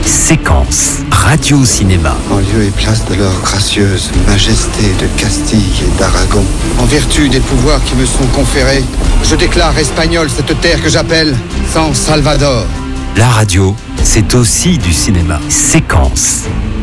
Séquence Radio-Cinéma. En lieu et place de leur gracieuse majesté de Castille et d'Aragon, en vertu des pouvoirs qui me sont conférés, je déclare espagnole cette terre que j'appelle San Salvador. La radio, c'est aussi du cinéma. Séquence.